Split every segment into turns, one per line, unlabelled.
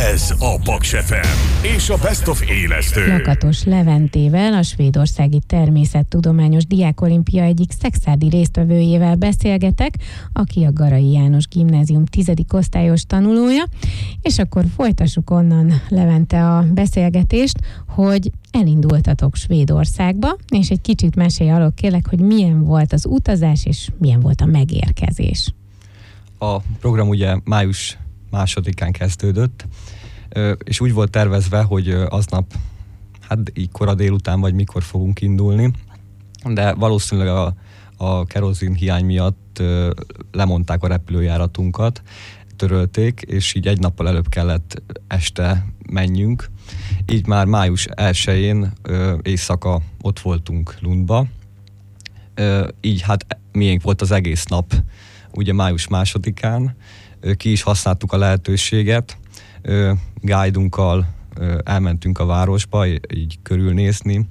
Ez a Paks FM és a Best of élesztő.
Lakatos Leventével, a svédországi természettudományos diákolimpia egyik szekszárdi résztvevőjével beszélgetek, aki a Garai János Gimnázium 10. osztályos tanulója, és akkor folytassuk onnan, Levente, a beszélgetést, hogy elindultatok Svédországba, és egy kicsit mesélj arról, kérlek, hogy milyen volt az utazás, és milyen volt a megérkezés.
A program ugye május 2-án kezdődött, és úgy volt tervezve, hogy aznap, hát így kora délután, vagy mikor fogunk indulni, de valószínűleg a kerozin hiány miatt lemondták a repülőjáratunkat, törölték, és így egy nappal előbb kellett este menjünk. Így már május 1-én éjszaka ott voltunk Lundba. Így hát miénk volt az egész nap, ugye május 2-án. Ki is használtuk a lehetőséget, guide-unkkal elmentünk a városba, így körülnézni,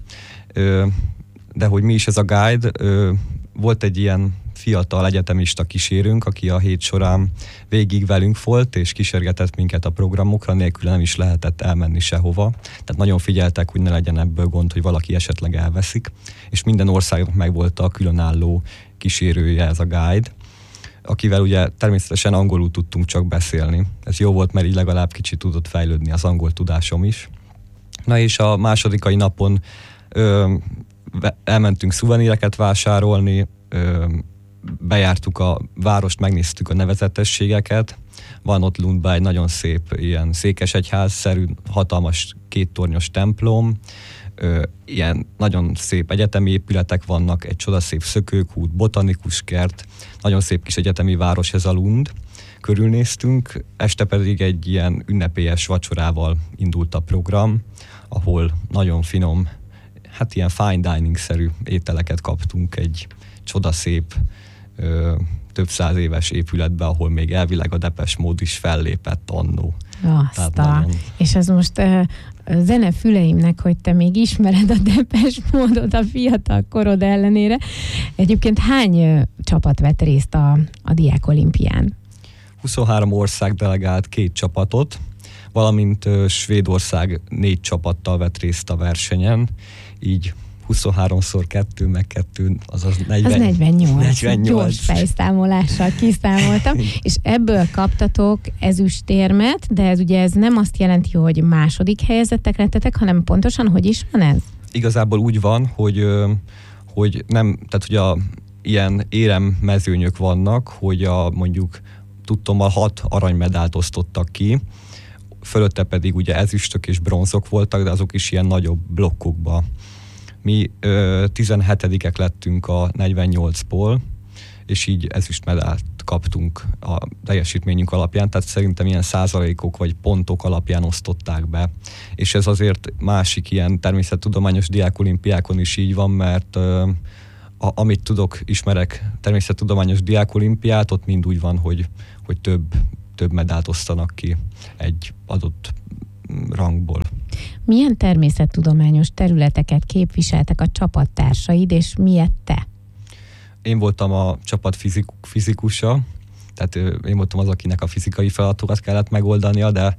de hogy mi is ez a guide, volt egy ilyen fiatal egyetemista kísérőnk, aki a hét során végig velünk volt, és kísérgetett minket a programokra, nélkül nem is lehetett elmenni sehova. Tehát nagyon figyeltek, hogy ne legyen ebből gond, hogy valaki esetleg elveszik, és minden országnak megvolt a különálló kísérője, ez a guide, akivel ugye természetesen angolul tudtunk csak beszélni. Ez jó volt, mert így legalább kicsit tudott fejlődni az angol tudásom is. Na és a másodikai napon elmentünk szuveníreket vásárolni, bejártuk a várost, megnéztük a nevezetességeket. Van ott Lundban egy nagyon szép ilyen székesegyház-szerű, hatalmas kéttornyos templom, ilyen nagyon szép egyetemi épületek vannak, egy csodaszép szökőkút, botanikus kert, nagyon szép kis egyetemi város ez a Lund. Körülnéztünk, este pedig egy ilyen ünnepélyes vacsorával indult a program, ahol nagyon finom, hát ilyen fine dining-szerű ételeket kaptunk egy csodaszép, több száz éves épületbe, ahol még elvileg a Depeche Mode is fellépett annó.
Nagyon... És ez most zene füleimnek, hogy te még ismered a Depeche Mode-ot a fiatal korod ellenére. Egyébként hány csapat vett részt a diákolimpián? 23
ország delegált 2 csapatot, valamint Svédország 4 csapattal vett részt a versenyen, így 23x2 meg 2, azaz 40,
az 48. Gyors fejszámolással kiszámoltam, és ebből kaptatok ezüstérmet, de ez nem azt jelenti, hogy második helyezettek lettetek, hanem pontosan hogy is van ez? Igazából
úgy van, hogy nem, tehát hogy ilyen éremmezőnyök vannak, hogy mondjuk tudtommal 6 aranymedált osztottak ki, fölötte pedig ugye ezüstök és bronzok voltak, de azok is ilyen nagyobb blokkokba. Mi 17-ek lettünk a 48-ból, és így ezüstmedált kaptunk a teljesítményünk alapján, tehát szerintem ilyen százalékok vagy pontok alapján osztották be. És ez azért másik ilyen természettudományos diákolimpiákon is így van, mert amit tudok, ismerek természettudományos diákolimpiát, ott mind úgy van, hogy több medált osztanak ki egy adott rangból.
Milyen természettudományos területeket képviseltek a csapattársaid, és miért te?
Én voltam a csapat fizikusa, tehát én voltam az, akinek a fizikai feladatokat kellett megoldania, de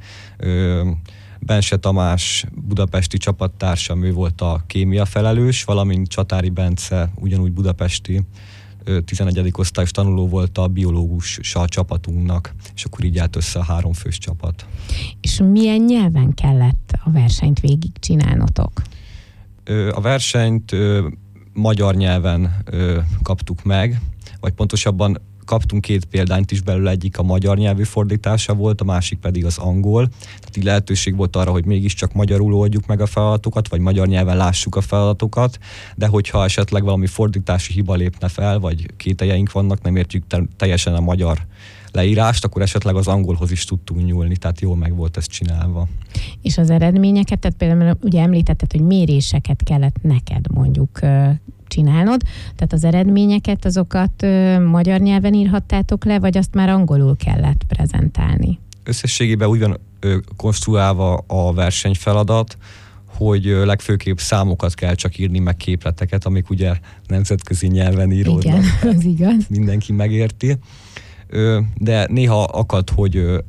Bense Tamás budapesti csapattársam, ő volt a kémia felelős, valamint Csatári Bence, ugyanúgy budapesti 11. osztályos tanuló volt a biológusa a csapatunknak, és akkor így állt össze a 3 fős csapat. És milyen nyelven kellett a versenyt végigcsinálnotok? A versenyt magyar nyelven kaptuk meg, vagy pontosabban kaptunk 2 példányt is belőle, egyik a magyar nyelvű fordítása volt, a másik pedig az angol. Tehát így lehetőség volt arra, hogy mégiscsak magyarul oldjuk meg a feladatokat, vagy magyar nyelven lássuk a feladatokat, de hogyha esetleg valami fordítási hiba lépne fel, vagy kételjeink vannak, nem értjük teljesen a magyar leírást, akkor esetleg az angolhoz is tudtunk nyúlni, tehát jól meg volt ez csinálva. És az eredményeket, tehát például ugye említetted, hogy méréseket kellett neked mondjuk csinálnod, tehát az eredményeket, azokat magyar nyelven írhattátok le, vagy azt már angolul kellett prezentálni? Összességében úgy van konstruálva a versenyfeladat, hogy legfőképp számokat kell csak írni, meg képleteket, amik ugye nemzetközi nyelven íródnak. Igen, az igaz. Mindenki megérti. De néha akad, hogy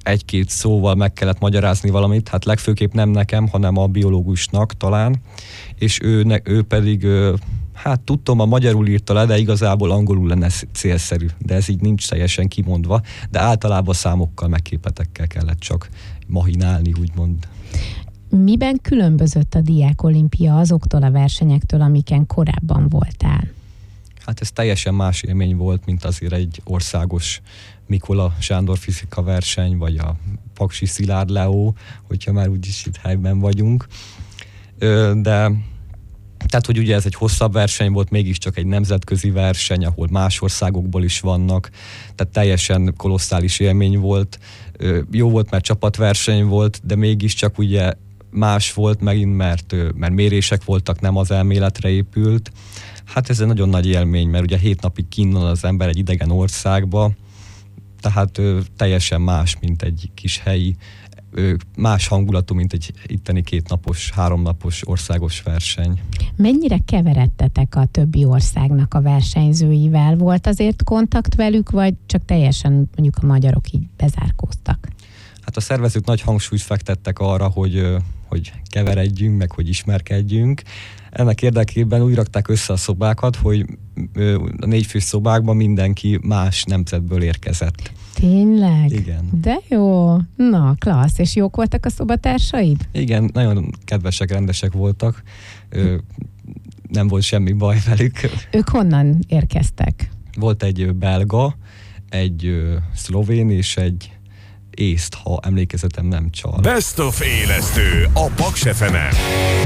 egy-két szóval meg kellett magyarázni valamit, hát legfőképp nem nekem, hanem a biológusnak talán, és ő pedig, hát tudtam, a magyarul írta le, de igazából angolul lenne célszerű, de ez így nincs teljesen kimondva, de általában számokkal, meg képetekkel kellett csak mahinálni, úgymond.
Miben különbözött a diákolimpia azoktól a versenyektől, amiken korábban voltál?
Hát ez teljesen más élmény volt, mint azért egy országos Mikola Sándor fizika verseny, vagy a Paksi Szilárd Leó, hogyha már úgyis itt helyben vagyunk. De tehát, hogy ugye ez egy hosszabb verseny volt, mégiscsak egy nemzetközi verseny, ahol más országokból is vannak, tehát teljesen kolosszális élmény volt. Jó volt, mert csapatverseny volt, de mégiscsak ugye más volt megint, mert mérések voltak, nem az elméletre épült. Hát ez egy nagyon nagy élmény, mert ugye 7 napig kinn van az ember egy idegen országba, tehát teljesen más, mint egy kis helyi, más hangulatú, mint egy itteni 2 napos, 3 napos országos verseny. Mennyire
keveredtetek a többi országnak a versenyzőivel? Volt azért kontakt velük, vagy csak teljesen mondjuk a magyarok így bezárkóztak?
Hát a szervezők nagy hangsúlyt fektettek arra, hogy keveredjünk, meg hogy ismerkedjünk. Ennek érdekében úgy rakták össze a szobákat, hogy a 4 fős szobákban mindenki más nemzetből érkezett.
Tényleg?
Igen.
De jó. Na, klassz. És jók voltak a szobatársaid?
Igen, nagyon kedvesek, rendesek voltak. Nem volt semmi baj velük.
Ők honnan érkeztek?
Volt egy belga, egy szlovén és egy észt, ha emlékezetem nem csal.
Best of élesztő a Paks FM-en.